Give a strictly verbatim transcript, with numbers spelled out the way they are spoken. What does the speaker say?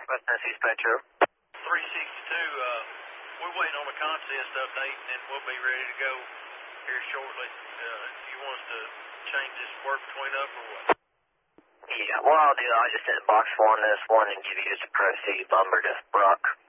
West Tennessee Spectrum. three sixty-two, uh, we're waiting on a contest update, and we'll be ready to go here shortly. Uh, you want us to change this work between up or what? Yeah, what I'll do, I'll just send box one to this one and give you just a proceed number to Brock.